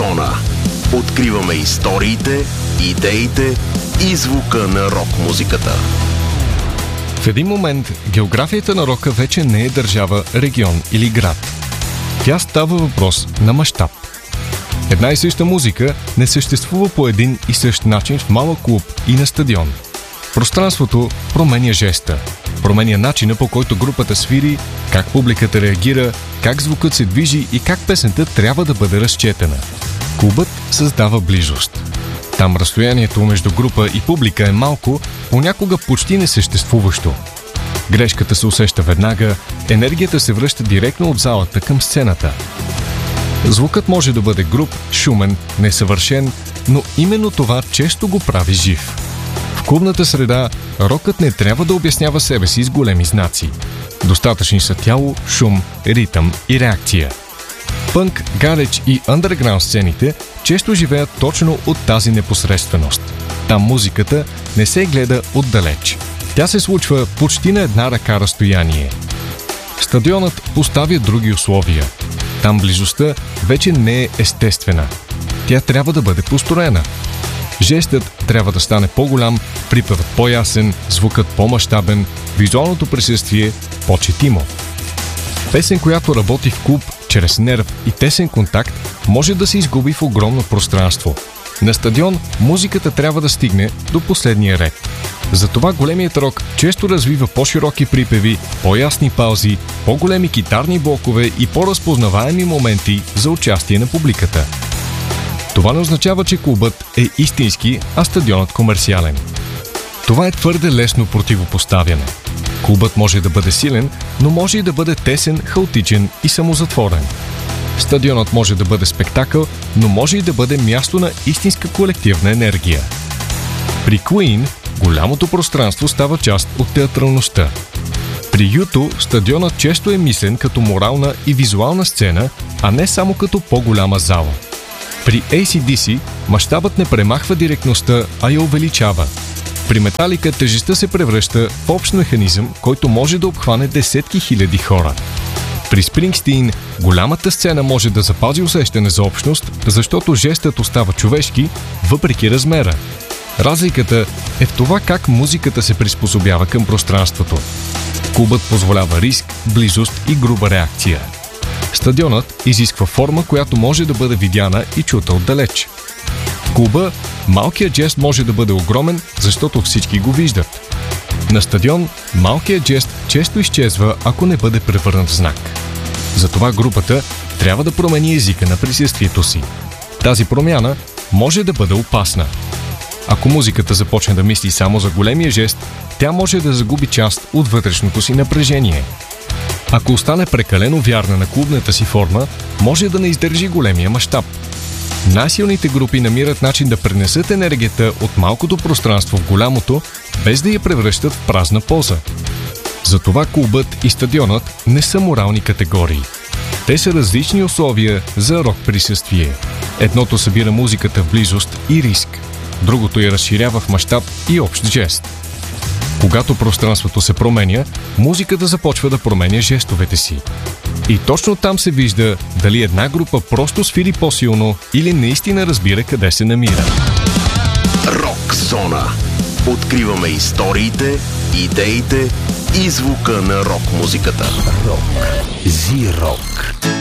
Зона. Откриваме историите, идеите и звука на рок-музиката. В един момент географията на рока вече не е държава, регион или град. Тя става въпрос на мащаб. Една и съща музика не съществува по един и същ начин в малък клуб и на стадион. Пространството променя жеста, променя начина, по който групата свири, как публиката реагира, как звукът се движи и как песента трябва да бъде разчетена. Клубът създава близост. Там разстоянието между група и публика е малко, понякога почти несъществуващо. Грешката се усеща веднага, енергията се връща директно от залата към сцената. Звукът може да бъде груб, шумен, несъвършен, но именно това често го прави жив. В клубната среда рокът не трябва да обяснява себе си с големи знаци. Достатъчни са тяло, шум, ритъм и реакция. Пънк, гаредж и андерграунд сцените често живеят точно от тази непосредственост. Там музиката не се гледа отдалеч. Тя се случва почти на една ръка разстояние. Стадионът поставя други условия. Там близостта вече не е естествена. Тя трябва да бъде построена. Жестът трябва да стане по-голям, припевът по-ясен, звукът по-мащабен, визуалното присъствие по-четимо. Песен, която работи в клуб чрез нерв и тесен контакт, може да се изгуби в огромно пространство. На стадион музиката трябва да стигне до последния ред. Затова големият рок често развива по-широки припеви, по-ясни паузи, по-големи китарни блокове и по-разпознаваеми моменти за участие на публиката. Това не означава, че клубът е истински, а стадионът комерциален. Това е твърде лесно противопоставяне. Клубът може да бъде силен, но може и да бъде тесен, хаотичен и самозатворен. Стадионът може да бъде спектакъл, но може и да бъде място на истинска колективна енергия. При Queen голямото пространство става част от театралността. При U2 стадионът често е мислен като морална и визуална сцена, а не само като по-голяма зала. При AC/DC мащабът не премахва директността, а я увеличава. При Металика тежестта се превръща в общ механизъм, който може да обхване десетки хиляди хора. При Спрингстин голямата сцена може да запази усещане за общност, защото жестът остава човешки, въпреки размера. Разликата е в това как музиката се приспособява към пространството. Клубът позволява риск, близост и груба реакция. Стадионът изисква форма, която може да бъде видяна и чута отдалеч. В клуба малкият жест може да бъде огромен, защото всички го виждат. На стадион малкият жест често изчезва, ако не бъде превърнат в знак. Затова групата трябва да промени езика на присъствието си. Тази промяна може да бъде опасна. Ако музиката започне да мисли само за големия жест, тя може да загуби част от вътрешното си напрежение. Ако остане прекалено вярна на клубната си форма, може да не издържи големия мащаб. Най-силните групи намират начин да пренесат енергията от малкото пространство в голямото, без да я превръщат в празна поза. Затова клубът и стадионът не са морални категории. Те са различни условия за рок присъствие. Едното събира музиката в близост и риск, другото я разширява в мащаб и общ жест. Когато пространството се променя, музиката започва да променя жестовете си. И точно там се вижда дали една група просто свири по-силно или наистина разбира къде се намира. Рок зона. Откриваме историите, идеите и звука на рок-музиката. Рок. Зи-рок.